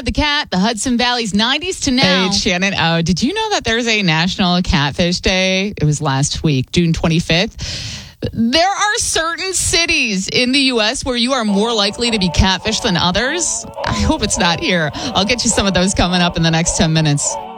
Chad the cat, the Hudson Valley's 90s to now. Hey, Shannon. Oh, did you know that there's a National Catfish Day? It was last week, June 25th. There are certain cities in the U.S. where you are more likely to be catfished than others. I hope it's not here. I'll get you some of those coming up in the next 10 minutes.